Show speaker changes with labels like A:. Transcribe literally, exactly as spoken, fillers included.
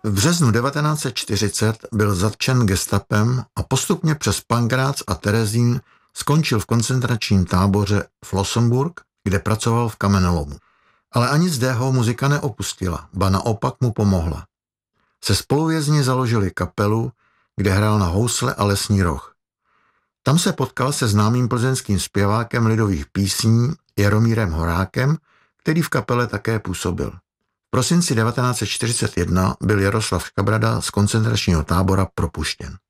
A: V březnu devatenáct set čtyřicet byl zatčen gestapem a postupně přes Pankrác a Terezín skončil v koncentračním táboře Flossenburg, kde pracoval v kamenolomu. Ale ani zde ho muzika neopustila, ba naopak mu pomohla. Se spoluvězni založili kapelu, kde hrál na housle a lesní roh. Tam se potkal se známým plzeňským zpěvákem lidových písní Jaromírem Horákem, který v kapele také působil. V prosinci devatenáct set čtyřicet jedna byl Jaroslav Škabrada z koncentračního tábora propuštěn.